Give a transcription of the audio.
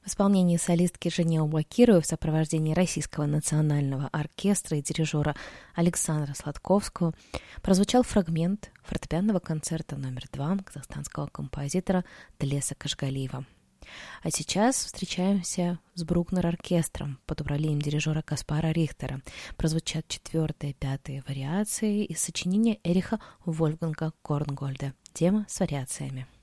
В исполнении солистки Женевы Бакировой в сопровождении Российского национального оркестра и дирижера Александра Сладковского прозвучал фрагмент фортепианного концерта номер 2 казахстанского композитора Тлеса Кашгалиева. А сейчас встречаемся с Брукнер-оркестром под управлением дирижера Каспара Рихтера. Прозвучат 4-я и 5-я вариации из сочинения Эриха Вольфганга Корнгольда. Тема с вариациями.